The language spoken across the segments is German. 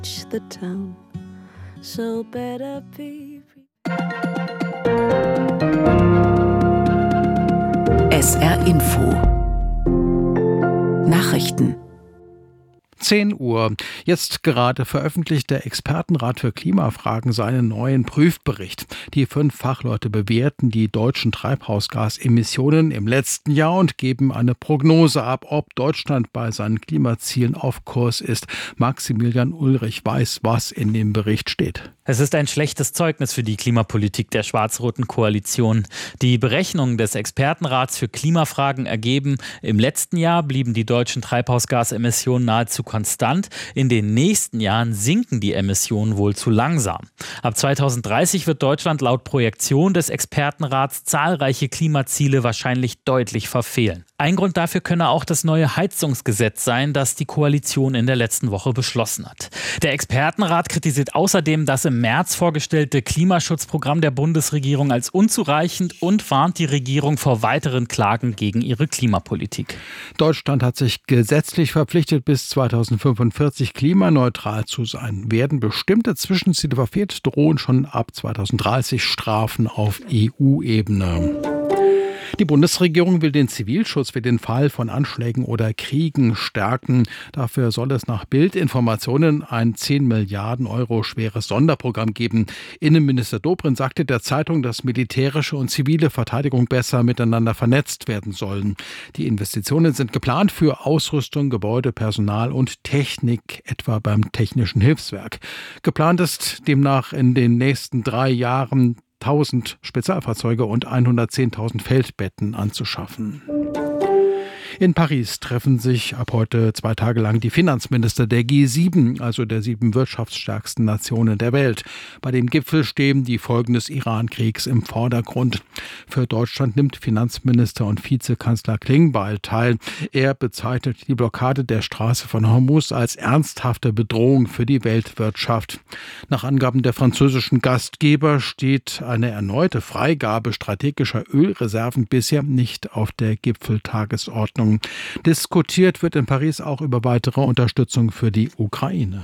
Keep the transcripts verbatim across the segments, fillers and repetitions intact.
the town, so better be. S R Info Nachrichten. zehn Uhr. Jetzt gerade veröffentlicht der Expertenrat für Klimafragen seinen neuen Prüfbericht. Die fünf Fachleute bewerten die deutschen Treibhausgasemissionen im letzten Jahr und geben eine Prognose ab, ob Deutschland bei seinen Klimazielen auf Kurs ist. Maximilian Ulrich weiß, was in dem Bericht steht. Es ist ein schlechtes Zeugnis für die Klimapolitik der schwarz-roten Koalition. Die Berechnungen des Expertenrats für Klimafragen ergeben, im letzten Jahr blieben die deutschen Treibhausgasemissionen nahezu konstant. In den nächsten Jahren sinken die Emissionen wohl zu langsam. Ab zweitausenddreißig wird Deutschland laut Projektion des Expertenrats zahlreiche Klimaziele wahrscheinlich deutlich verfehlen. Ein Grund dafür könne auch das neue Heizungsgesetz sein, das die Koalition in der letzten Woche beschlossen hat. Der Expertenrat kritisiert außerdem das im März vorgestellte Klimaschutzprogramm der Bundesregierung als unzureichend und warnt die Regierung vor weiteren Klagen gegen ihre Klimapolitik. Deutschland hat sich gesetzlich verpflichtet, bis zweitausendfünfundvierzig klimaneutral zu sein. Werden bestimmte Zwischenziele verfehlt, drohen schon ab zweitausenddreißig Strafen auf E U-Ebene. Die Bundesregierung will den Zivilschutz für den Fall von Anschlägen oder Kriegen stärken. Dafür soll es nach Bild-Informationen ein zehn Milliarden Euro schweres Sonderprogramm geben. Innenminister Dobrindt sagte der Zeitung, dass militärische und zivile Verteidigung besser miteinander vernetzt werden sollen. Die Investitionen sind geplant für Ausrüstung, Gebäude, Personal und Technik, etwa beim Technischen Hilfswerk. Geplant ist demnach in den nächsten drei Jahren tausend Spezialfahrzeuge und hundertzehntausend Feldbetten anzuschaffen. In Paris treffen sich ab heute zwei Tage lang die Finanzminister der G sieben, also der sieben wirtschaftsstärksten Nationen der Welt. Bei dem Gipfel stehen die Folgen des Iran-Kriegs im Vordergrund. Für Deutschland nimmt Finanzminister und Vizekanzler Klingbeil teil. Er bezeichnet die Blockade der Straße von Hormuz als ernsthafte Bedrohung für die Weltwirtschaft. Nach Angaben der französischen Gastgeber steht eine erneute Freigabe strategischer Ölreserven bisher nicht auf der Gipfeltagesordnung. Diskutiert wird in Paris auch über weitere Unterstützung für die Ukraine.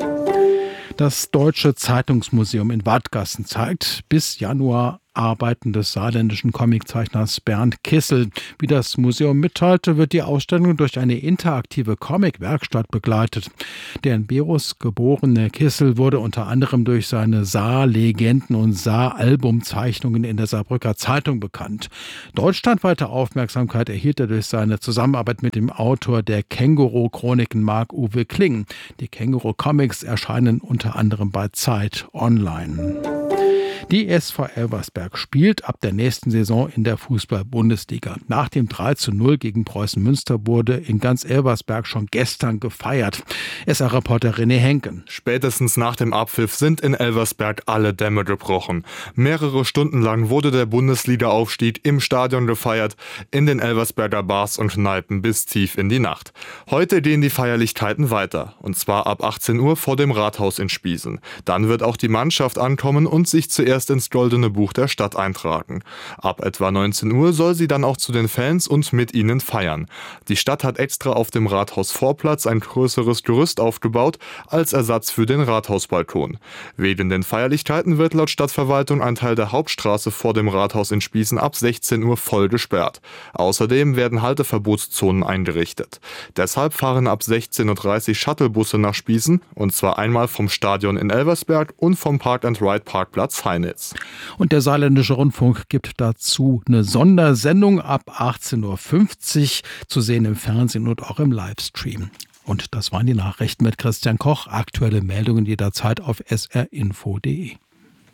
Das Deutsche Zeitungsmuseum in Wadgassen zeigt bis Januar Arbeiten des saarländischen Comiczeichners Bernd Kissel. Wie das Museum mitteilte, wird die Ausstellung durch eine interaktive Comic-Werkstatt begleitet. Der in Berus geborene Kissel wurde unter anderem durch seine Saar-Legenden und Saar-Albumzeichnungen in der Saarbrücker Zeitung bekannt. Deutschlandweite Aufmerksamkeit erhielt er durch seine Zusammenarbeit mit dem Autor der Känguru-Chroniken Marc-Uwe Kling. Die Känguru-Comics erscheinen unter anderem bei Zeit Online. Die S V Elversberg spielt ab der nächsten Saison in der Fußball-Bundesliga. Nach dem drei zu null gegen Preußen Münster wurde in ganz Elversberg schon gestern gefeiert. S R-Reporter René Henken. Spätestens nach dem Abpfiff sind in Elversberg alle Dämme gebrochen. Mehrere Stunden lang wurde der Bundesliga-Aufstieg im Stadion gefeiert, in den Elversberger Bars und Kneipen bis tief in die Nacht. Heute gehen die Feierlichkeiten weiter, und zwar ab achtzehn Uhr vor dem Rathaus in Spiesen. Dann wird auch die Mannschaft ankommen und sich zuerst ins Goldene Buch der Stadt eintragen. Ab etwa neunzehn Uhr soll sie dann auch zu den Fans und mit ihnen feiern. Die Stadt hat extra auf dem Rathausvorplatz ein größeres Gerüst aufgebaut als Ersatz für den Rathausbalkon. Wegen den Feierlichkeiten wird laut Stadtverwaltung ein Teil der Hauptstraße vor dem Rathaus in Spiesen ab sechzehn Uhr voll gesperrt. Außerdem werden Halteverbotszonen eingerichtet. Deshalb fahren ab sechzehn Uhr dreißig Shuttlebusse nach Spiesen, und zwar einmal vom Stadion in Elversberg und vom Park-and-Ride-Parkplatz Heinitz. Und der Saarländische Rundfunk gibt dazu eine Sondersendung ab achtzehn Uhr fünfzig zu sehen im Fernsehen und auch im Livestream. Und das waren die Nachrichten mit Christian Koch. Aktuelle Meldungen jederzeit auf s r info punkt d e.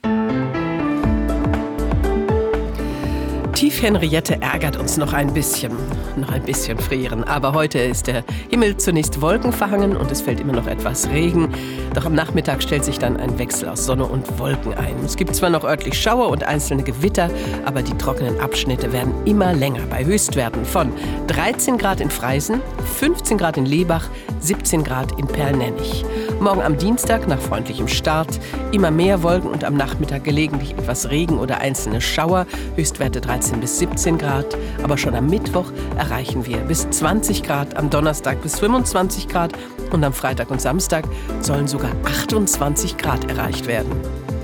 Tief Henriette ärgert uns noch ein bisschen, noch ein bisschen frieren. Aber heute ist der Himmel zunächst wolkenverhangen und es fällt immer noch etwas Regen. Doch am Nachmittag stellt sich dann ein Wechsel aus Sonne und Wolken ein. Es gibt zwar noch örtlich Schauer und einzelne Gewitter, aber die trockenen Abschnitte werden immer länger. Bei Höchstwerten von dreizehn Grad in Freisen, fünfzehn Grad in Lebach, siebzehn Grad in Perlnennig. Morgen am Dienstag nach freundlichem Start immer mehr Wolken und am Nachmittag gelegentlich etwas Regen oder einzelne Schauer, Höchstwerte dreizehn bis siebzehn Grad. Aber schon am Mittwoch erreichen wir bis zwanzig Grad, am Donnerstag bis fünfundzwanzig Grad und am Freitag und Samstag sollen sogar achtundzwanzig Grad erreicht werden.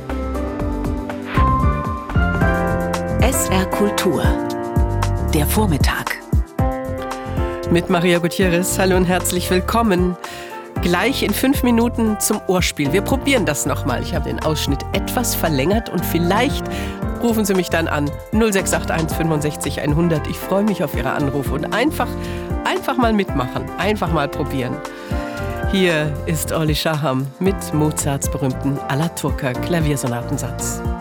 S R Kultur. Der Vormittag. Mit Maria Gutierrez. Hallo und herzlich willkommen. Gleich in fünf Minuten zum Ohrspiel. Wir probieren das nochmal. Ich habe den Ausschnitt etwas verlängert und vielleicht rufen Sie mich dann an. null sechs acht eins fünfundsechzig hundert. Ich freue mich auf Ihre Anrufe und einfach, einfach mal mitmachen. Einfach mal probieren. Hier ist Orli Shaham mit Mozarts berühmten Alaturka Klaviersonatensatz.